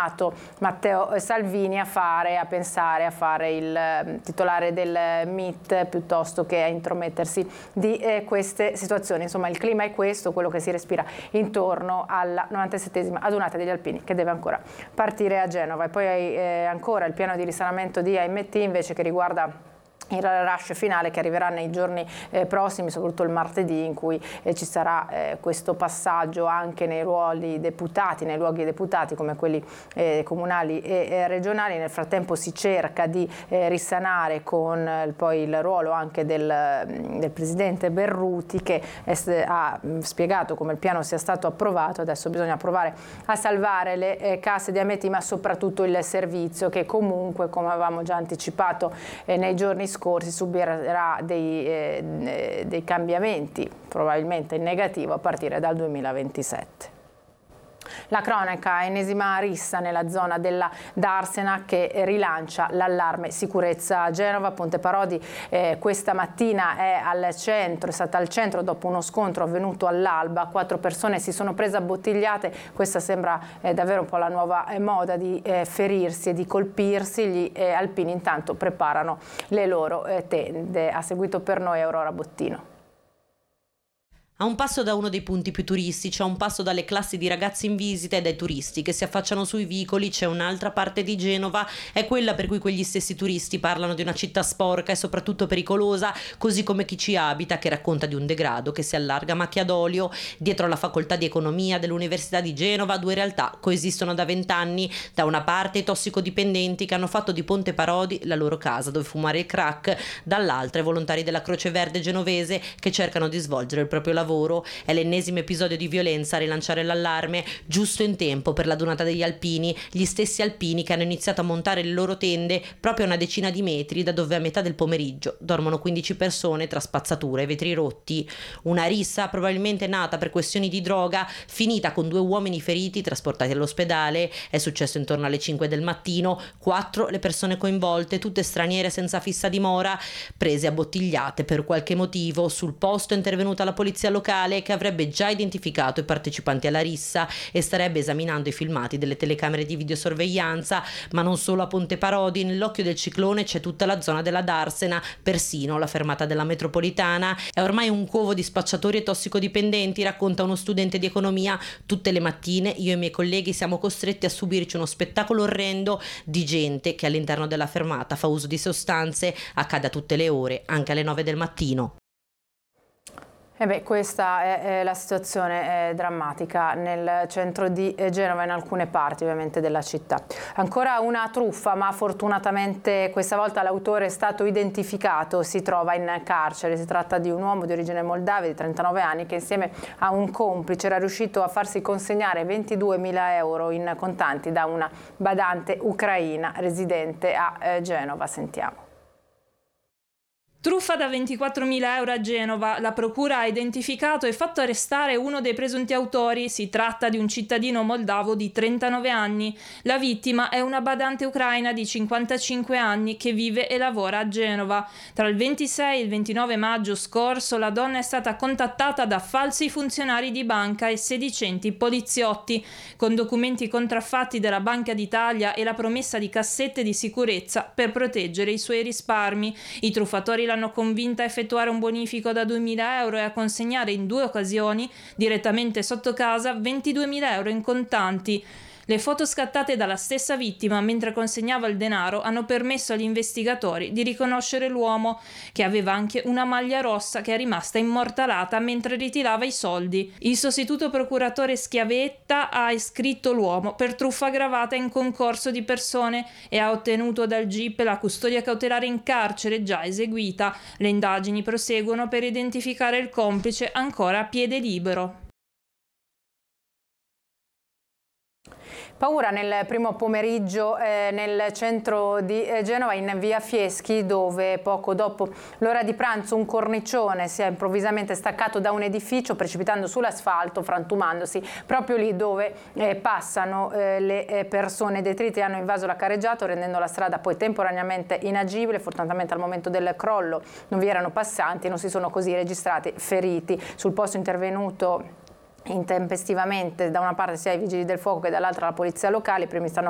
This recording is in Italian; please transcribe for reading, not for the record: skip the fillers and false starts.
chiamato Matteo Salvini a pensare a fare il titolare del MIT piuttosto che a intromettersi di queste situazioni. Insomma, il clima è questo, quello che si respira intorno alla 97esima adunata degli alpini che deve ancora partire a Genova. E poi ancora il piano di risanamento di AMT invece, che riguarda il rush finale che arriverà nei giorni prossimi, soprattutto il martedì, in cui ci sarà questo passaggio anche nei luoghi deputati come quelli comunali e regionali. Nel frattempo si cerca di risanare con poi il ruolo anche del presidente Berruti, che ha spiegato come il piano sia stato approvato. Adesso bisogna provare a salvare le casse di AMT, ma soprattutto il servizio, che comunque, come avevamo già anticipato nei giorni scorsi, subirà dei cambiamenti, probabilmente in negativo, a partire dal 2027. La cronaca, ennesima rissa nella zona della Darsena che rilancia l'allarme sicurezza a Genova. Ponte Parodi questa mattina è stata al centro dopo uno scontro avvenuto all'alba. 4 persone si sono prese a bottigliate. Questa sembra davvero un po' la nuova moda di ferirsi e di colpirsi. Gli alpini intanto preparano le loro tende. Ha seguito per noi Aurora Bottino. A un passo da uno dei punti più turistici, a un passo dalle classi di ragazzi in visita e dai turisti che si affacciano sui vicoli, c'è un'altra parte di Genova, è quella per cui quegli stessi turisti parlano di una città sporca e soprattutto pericolosa, così come chi ci abita, che racconta di un degrado che si allarga a macchia d'olio. Dietro alla facoltà di economia dell'Università di Genova, 2 realtà coesistono da 20 anni. Da una parte i tossicodipendenti che hanno fatto di Ponte Parodi la loro casa dove fumare il crack, dall'altra i volontari della Croce Verde genovese che cercano di svolgere il proprio lavoro. È l'ennesimo episodio di violenza a rilanciare l'allarme giusto in tempo per l'adunata degli alpini, gli stessi alpini che hanno iniziato a montare le loro tende proprio a una decina di metri da dove a metà del pomeriggio dormono 15 persone tra spazzature e vetri rotti. Una rissa probabilmente nata per questioni di droga, finita con 2 uomini feriti trasportati all'ospedale. È successo intorno alle 5 del mattino. 4 le persone coinvolte, tutte straniere senza fissa dimora, prese a bottigliate per qualche motivo. Sul posto è intervenuta la polizia locale, che avrebbe già identificato i partecipanti alla rissa e starebbe esaminando i filmati delle telecamere di videosorveglianza. Ma non solo a Ponte Parodi, nell'occhio del ciclone c'è tutta la zona della Darsena, persino la fermata della metropolitana. È ormai un covo di spacciatori e tossicodipendenti, racconta uno studente di economia. Tutte le mattine io e i miei colleghi siamo costretti a subirci uno spettacolo orrendo di gente che all'interno della fermata fa uso di sostanze. Accade a tutte le ore, anche alle 9 del mattino. Questa è la situazione drammatica nel centro di Genova e in alcune parti ovviamente della città. Ancora una truffa, ma fortunatamente questa volta l'autore è stato identificato, si trova in carcere. Si tratta di un uomo di origine moldava di 39 anni che insieme a un complice era riuscito a farsi consegnare 22.000 euro in contanti da una badante ucraina residente a Genova. Sentiamo. Truffa da 24.000 euro a Genova. La procura ha identificato e fatto arrestare uno dei presunti autori. Si tratta di un cittadino moldavo di 39 anni. La vittima è una badante ucraina di 55 anni che vive e lavora a Genova. Tra il 26 e il 29 maggio scorso la donna è stata contattata da falsi funzionari di banca e sedicenti poliziotti con documenti contraffatti della Banca d'Italia e la promessa di cassette di sicurezza per proteggere i suoi risparmi. I truffatori l'hanno convinta a effettuare un bonifico da 2.000 euro e a consegnare in 2 occasioni, direttamente sotto casa, 22.000 euro in contanti. Le foto scattate dalla stessa vittima mentre consegnava il denaro hanno permesso agli investigatori di riconoscere l'uomo, che aveva anche una maglia rossa che è rimasta immortalata mentre ritirava i soldi. Il sostituto procuratore Schiavetta ha iscritto l'uomo per truffa aggravata in concorso di persone e ha ottenuto dal GIP la custodia cautelare in carcere già eseguita. Le indagini proseguono per identificare il complice ancora a piede libero. Paura nel primo pomeriggio nel centro di Genova, in via Fieschi, dove poco dopo l'ora di pranzo un cornicione si è improvvisamente staccato da un edificio, precipitando sull'asfalto, frantumandosi proprio lì dove passano le persone. Detriti hanno invaso la carreggiata, rendendo la strada poi temporaneamente inagibile. Fortunatamente al momento del crollo non vi erano passanti e non si sono così registrati feriti. Sul posto intervenuto intempestivamente da una parte sia i vigili del fuoco che dall'altra la polizia locale. I primi stanno